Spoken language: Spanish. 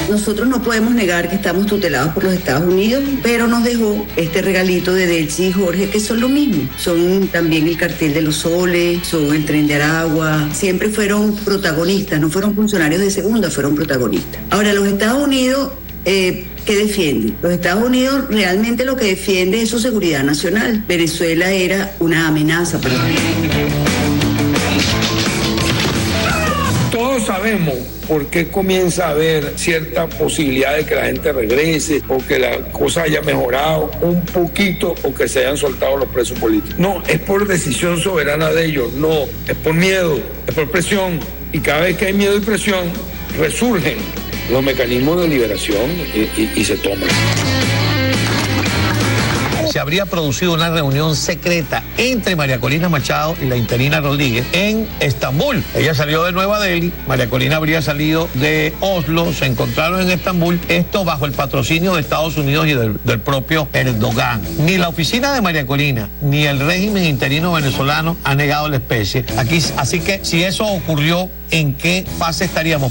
Nosotros no podemos negar que estamos tutelados por los Estados Unidos, pero nos dejó este regalito de Delcy y Jorge, que son lo mismo. Son también el cartel de los soles, son el tren de Aragua. Siempre fueron protagonistas, no fueron funcionarios de segunda, fueron protagonistas. Ahora, los Estados Unidos, ¿qué defiende? Los Estados Unidos realmente lo que defiende es su seguridad nacional. Venezuela era una amenaza para ellos. Todos sabemos por qué comienza a haber cierta posibilidad de que la gente regrese o que la cosa haya mejorado un poquito o que se hayan soltado los presos políticos. No, es por decisión soberana de ellos, no, es por miedo, es por presión. Y cada vez que hay miedo y presión, resurgen los mecanismos de liberación y se toman. Se habría producido una reunión secreta entre María Corina Machado y la interina Rodríguez en Estambul. Ella salió de Nueva Delhi, María Corina habría salido de Oslo, se encontraron en Estambul, esto bajo el patrocinio de Estados Unidos y del propio Erdogan. Ni la oficina de María Corina ni el régimen interino venezolano ha negado la especie. Así que si eso ocurrió, ¿en qué fase estaríamos?